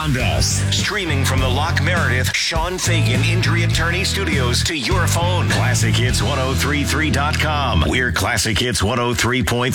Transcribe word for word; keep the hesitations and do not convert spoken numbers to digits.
beyond us. Streaming from the Lock Meredith Sean Fagan Injury Attorney Studios to your phone. classic hits ten thirty-three dot com. We're Classic Hits one oh three point three.